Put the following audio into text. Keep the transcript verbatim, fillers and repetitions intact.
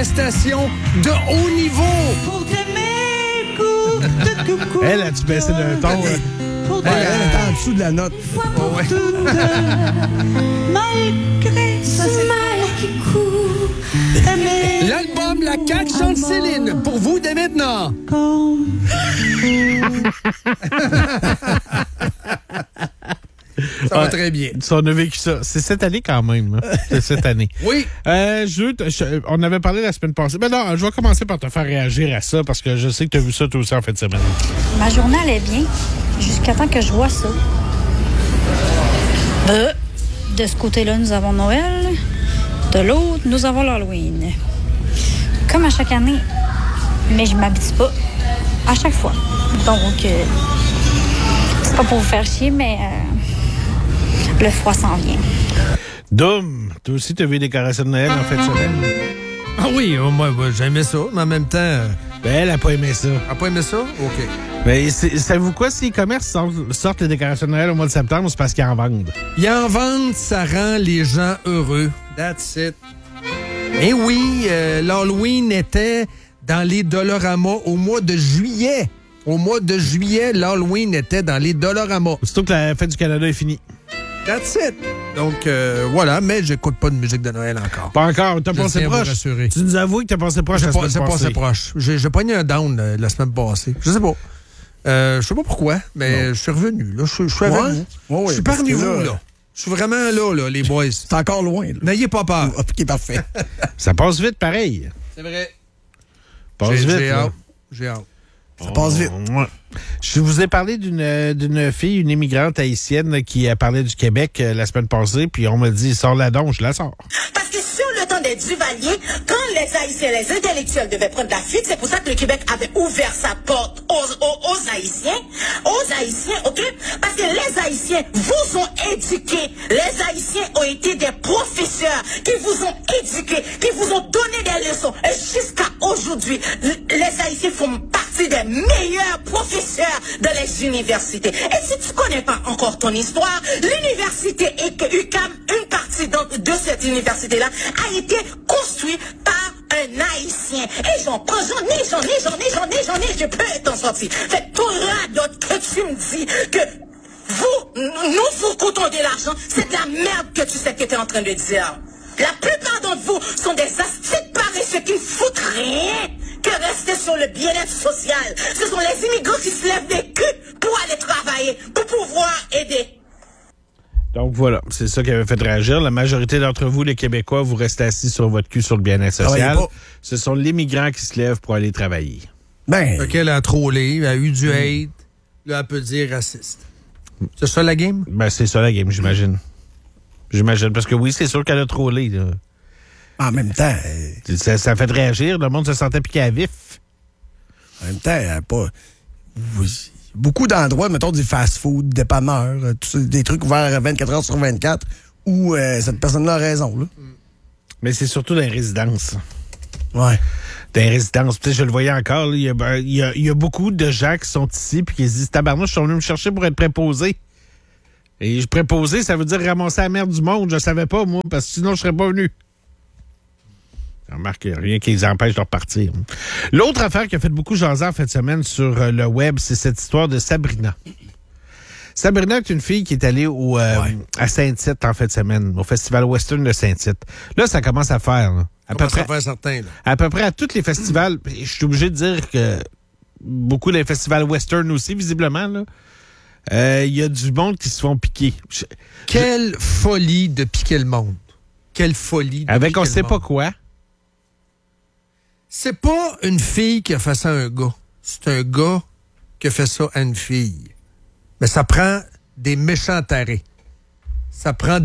prestations de haut niveau. Pour t'aimer, coup de coucou. Elle, a-tu baissé d'un ton? Pour Elle, elle est en dessous de la note. pour ouais. Toutes, malgré ce mal qui court, aimer L'album La quatre chante Céline, pour vous dès maintenant. quand... Ça va Ouais. très bien. Ça, on a vécu ça. C'est cette année quand même. Là. C'est cette année. Oui. Euh, je, je- on avait parlé la semaine passée. Mais non, je vais commencer par te faire réagir à ça parce que je sais que tu as vu ça toi aussi en fin de semaine. Ma journée allait bien, jusqu'à temps que je vois ça. Euh, de ce côté-là, nous avons Noël. De l'autre, nous avons l'Halloween. Comme à chaque année. Mais je m'habitue pas. À chaque fois. Donc, euh, c'est pas pour vous faire chier, mais euh, le froid s'en vient. Doom, toi aussi, tu as vu des décorations de Noël en fin de semaine? Ah oui, euh, moi, moi j'aimais ça, mais en même temps... euh, Ben, elle a pas aimé ça. Elle a pas aimé ça? OK. Mais c'est- savez-vous quoi? Si les commerces sortent, sortent les décorations de Noël au mois de septembre, c'est parce qu'ils en vendent. Ils en vendent, ça rend les gens heureux. That's it. Eh oui, euh, l'Halloween était dans les Dollarama au mois de juillet. Au mois de juillet, l'Halloween était dans les Dollarama. Surtout que la fête du Canada est finie. That's it. Donc, euh, voilà, mais j'écoute pas de musique de Noël encore. Pas encore, t'as Je passé tiens à vous proche. rassurer. Tu nous avoues que t'as passé proche J'ai la pas- semaine C'est passée. passé proche. J'ai j'ai pogné un down euh, la semaine passée. Je sais pas. Euh, je sais pas pourquoi, mais je suis revenu. Là. Je, je suis avec Ouais? vous. Ouais, ouais, je suis parce parmi que vous, là, là. Je suis vraiment là, là, les boys. C'est encore loin. Là. N'ayez pas peur. OK, parfait. Ça passe vite pareil. C'est vrai. Passe J'ai vite. j'ai là. hâte. J'ai hâte. Ça passe vite. Ouais. Je vous ai parlé d'une d'une fille, une immigrante haïtienne qui a parlé du Québec euh, la semaine passée, puis on me dit, sors la donc, je la sors. Parce que sur le temps des Duvaliers, quand les Haïtiens, les intellectuels devaient prendre la fuite, c'est pour ça que le Québec avait ouvert sa porte aux, aux, aux Haïtiens. Aux Haïtiens, OK? Parce que les Haïtiens vous ont éduqués. Les Haïtiens ont été des professeurs qui vous ont éduqués, qui vous ont donné des leçons. Et jusqu'à aujourd'hui, les Haïtiens font partie des meilleurs professeurs dans les universités. Et si tu connais pas encore ton histoire, l'université U Q A M, une partie de, de cette université-là, a été construite par un Haïtien. Et j'en prends, j'en ai, j'en ai, j'en ai, j'en ai, j'en ai, je peux t'en sortir. Fait tout d'autres que tu me dis que vous, nous vous coûtons de l'argent, c'est de la merde que tu sais que tu es en train de dire. La plupart d'entre vous sont des astuces paresseux qui ne foutent rien que rester sur le bien-être social. Ce sont les immigrants qui se lèvent des culs pour aller travailler, pour pouvoir aider. Donc voilà, c'est ça qui avait fait réagir. La majorité d'entre vous, les Québécois, vous restez assis sur votre cul sur le bien-être social. Travaillez pas. Ce sont les migrants qui se lèvent pour aller travailler. Ben, OK, elle a trollé, elle a eu du hate. Là, elle peut dire raciste. C'est ça la game? Ben, c'est ça la game, j'imagine. J'imagine. Parce que oui, c'est sûr qu'elle a trollé. Là. en même temps, euh, Ça, ça a fait réagir. Le monde se sentait piqué à vif. en même temps, elle a pas. oui, beaucoup d'endroits, mettons du fast-food, dépanneurs, euh, tout ça, des trucs ouverts vingt-quatre heures sur vingt-quatre, où euh, cette personne-là a raison. Là. Mais c'est surtout dans les résidences. Ouais. Dans les résidences. Peut-être je le voyais encore. là, Il y, a, ben, il y, a, il y a beaucoup de gens qui sont ici et qui se disent tabarnouche, ils sont venus me chercher pour être préposés. Et je préposé, ça veut dire ramasser la merde du monde. Je savais pas, moi, parce que sinon, je serais pas venu. Remarque, rien qui les empêche de repartir. L'autre affaire qui a fait beaucoup jaser en fin de semaine sur euh, le web, c'est cette histoire de Sabrina. Sabrina est une fille qui est allée au, euh, Ouais. à Saint-Tite en fin de semaine, au Festival Western de Saint-Tite. Là, ça commence à faire. Là. À, peu Comment ça près, faire certain, là? à peu près à tous les festivals. Je suis obligé de dire que beaucoup des festivals Western aussi, visiblement, là. Il euh, y a du monde qui se font piquer. Je- Quelle folie de piquer le monde. Quelle folie de avec piquer on le sait monde. pas quoi. C'est pas une fille qui a fait ça à un gars. C'est un gars qui a fait ça à une fille. Mais ça prend des méchants tarés. Ça prend